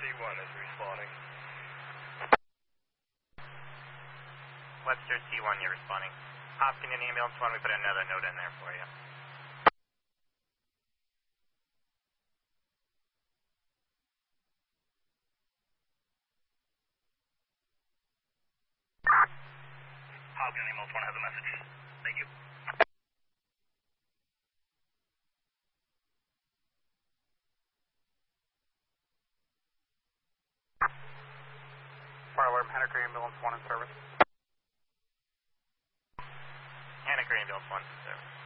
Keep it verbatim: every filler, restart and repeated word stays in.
T one is responding. Webster T one, you're responding. Hopkins and ambulance one, we put another note in there for you. Hopkins ambulance one has a message. Thank you. Fire alarm, Henniker ambulance one in service. Henniker ambulance one in service.